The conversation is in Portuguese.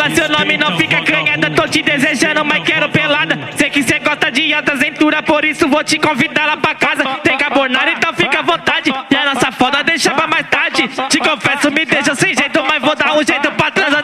Seu nome não fica canhada, tô te desejando, mas quero pelada. Sei que cê gosta de alta aventura, por isso vou te convidar lá pra casa. Tem carbonara, então fica à vontade. E a nossa foda deixa pra mais tarde. Te confesso, me deixa sem jeito, mas vou dar um jeito pra trás.